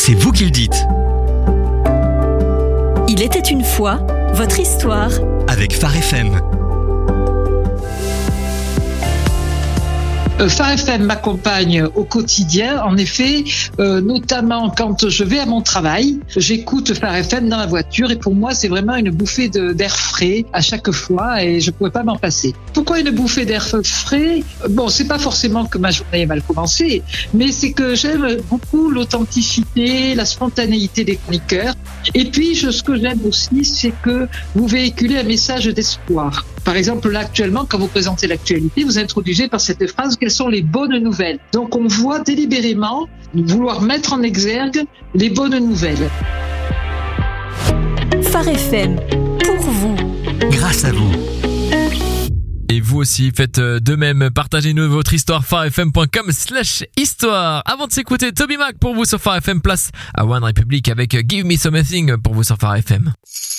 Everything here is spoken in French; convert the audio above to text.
c'est vous qui le dites. Il était une fois, votre histoire. Avec Phare FM. Phare FM m'accompagne au quotidien, en effet, notamment quand je vais à mon travail. J'écoute Phare FM dans la voiture et pour moi, c'est vraiment une bouffée d'air frais à chaque fois et je ne pourrais pas m'en passer. Pourquoi une bouffée d'air frais ? Bon, c'est pas forcément que ma journée est mal commencée, mais c'est que j'aime beaucoup l'authenticité, la spontanéité des chroniqueurs. Et puis, ce que j'aime aussi, c'est que vous véhiculez un message d'espoir. Par exemple, là, actuellement, quand vous présentez l'actualité, vous introduisez par cette phrase quelles sont les bonnes nouvelles. Donc, on voit délibérément vouloir mettre en exergue les bonnes nouvelles. Phare FM, pour vous. Grâce à vous. Et vous aussi, faites de même. Partagez-nous votre histoire, pharefm.com/histoire. Avant de s'écouter Toby Mac pour vous sur Phare FM, place à One Republic avec Give Me Something pour vous sur Phare FM.